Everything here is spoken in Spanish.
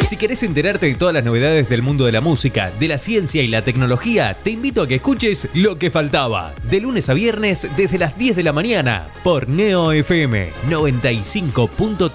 Si querés enterarte de todas las novedades del mundo de la música, de la ciencia y la tecnología, te invito a que escuches Lo que faltaba, de lunes a viernes desde las 10 de la mañana, por Neo FM 95.3.